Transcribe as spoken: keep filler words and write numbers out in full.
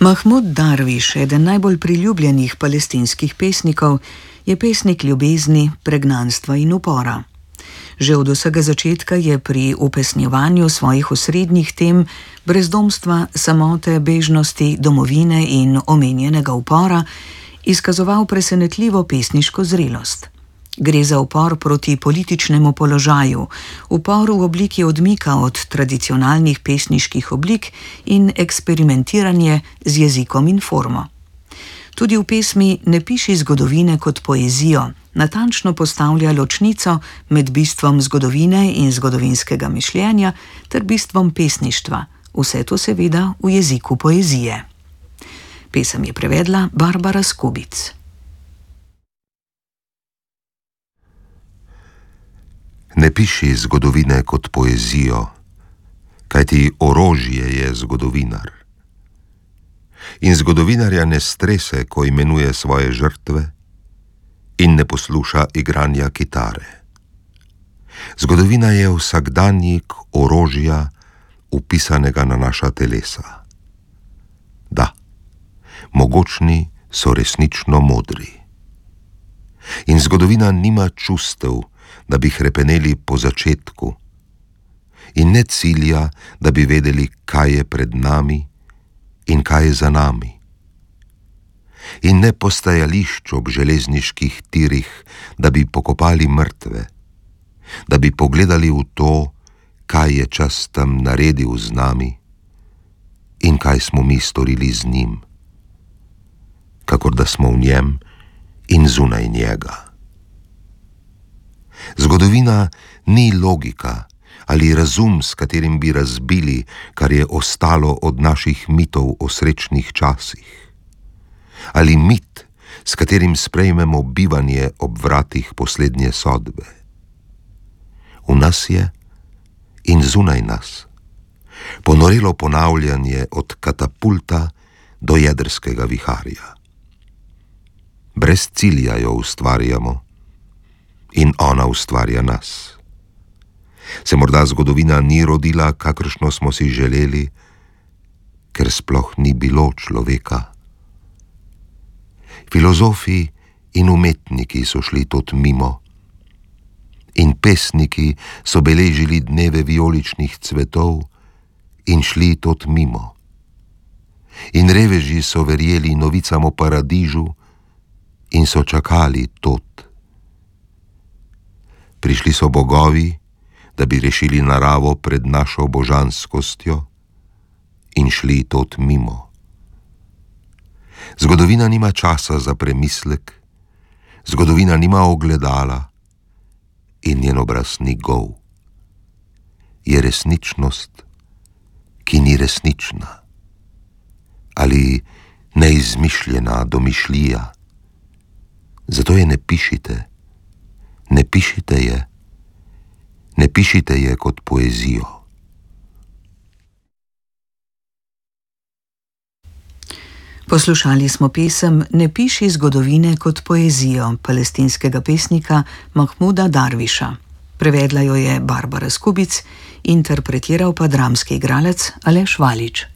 Mahmud Darwish, eden najbolj priljubljenih palestinskih pesnikov, je pesnik ljubezni, pregnanstva in upora. Že od vsega začetka je pri upesnjevanju svojih osrednjih tem brezdomstva, samote, bežnosti, domovine in omenjenega upora izkazoval presenetljivo pesniško zrelost. Gre za upor proti političnemu položaju, upor v obliki odmika od tradicionalnih pesniških oblik in eksperimentiranje z jezikom in formo. Tudi v pesmi Ne piši zgodovine kot poezijo natančno postavlja ločnico med bistvom zgodovine in zgodovinskega mišljenja ter bistvom pesništva, vse to seveda v jeziku poezije. Pesem je prevedla Barbara Skubic. Ne piši zgodovine kot poezijo, kajti orožje je zgodovinar. In zgodovinarja ne strese, ko imenuje svoje žrtve in ne posluša igranja kitare. Zgodovina je vsakdanjik orožja, vpisanega na naša telesa. Da, mogočni so resnično modri. In zgodovina nima čustev, da bi hrepeneli po začetku, in ne cilja, da bi vedeli, kaj je pred nami in kaj je za nami. In ne postajališč ob železniških tirih, da bi pokopali mrtve, da bi pogledali v to, kaj je čas tam naredil z nami in kaj smo mi storili z njim, kakor da smo v njem in zunaj njega. Zgodovina ni logika ali razum, s katerim bi razbili, kar je ostalo od naših mitov o srečnih časih, ali mit, s katerim sprejmemo bivanje ob vratih poslednje sodbe. V nas je in zunaj nas ponorelo ponavljanje od katapulta do jedrskega viharja. Brez cilja jo ustvarjamo in ona ustvarja nas. Se morda zgodovina ni rodila, kakršno smo si želeli, ker sploh ni bilo človeka. Filozofi in umetniki so šli tot mimo in pesniki so beležili dneve vijoličnih cvetov in šli tot mimo. In reveži so verjeli novicam o paradižu in so čakali tot. Prišli so bogovi, da bi rešili naravo pred našo božanskostjo in šli tot mimo. Zgodovina nima časa za premislek, zgodovina nima ogledala in njen obraz ni gol. Je resničnost, ki ni resnična, ali neizmišljena domišljija. Zato je ne pišite, ne pišite je, ne pišite je kot poezijo. Poslušali smo pesem Ne piši zgodovine kot poezijo palestinskega pesnika Mahmuda Darwisha. Prevedla jo je Barbara Skubic, interpretiral pa dramski igralec Aleš Valič.